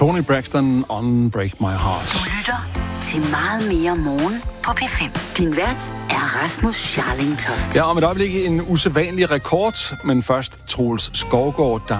Tony Braxton on Break My Heart. Du lytter til Meget mere morgen på P5. Din vært er Rasmus Scharling Toft. Ja, om et øjeblik en usædvanlig rekord, men først Troels Skovgaard, der